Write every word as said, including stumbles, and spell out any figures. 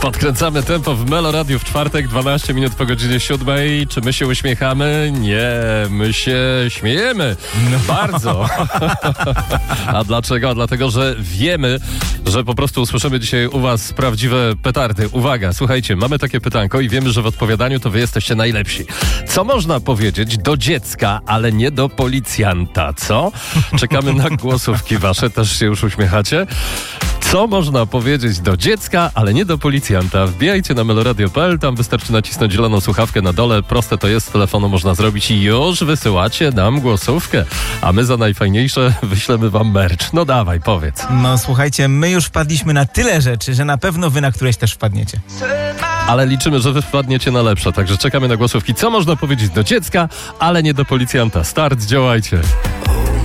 Podkręcamy tempo w Melo Radiu w czwartek, dwanaście minut po godzinie siódmej. Czy my się uśmiechamy? Nie, my się śmiejemy. No. Bardzo. A dlaczego? A dlatego, że wiemy, że po prostu usłyszymy dzisiaj u was prawdziwe petardy. Uwaga, słuchajcie, mamy takie pytanko i wiemy, że w odpowiadaniu to wy jesteście najlepsi. Co można powiedzieć do dziecka, ale nie do policjanta, co? Czekamy na głosówki wasze, też się już uśmiechacie. Co można powiedzieć do dziecka, ale nie do policjanta? Wbijajcie na meloradio kropka p l, tam wystarczy nacisnąć zieloną słuchawkę na dole. Proste to jest, z telefonu można zrobić i już wysyłacie nam głosówkę. A my za najfajniejsze wyślemy wam merch. No dawaj, powiedz. No słuchajcie, my już wpadliśmy na tyle rzeczy, że na pewno wy na któreś też wpadniecie. Ale liczymy, że wy wpadniecie na lepsze, także czekamy na głosówki. Co można powiedzieć do dziecka, ale nie do policjanta? Start, działajcie.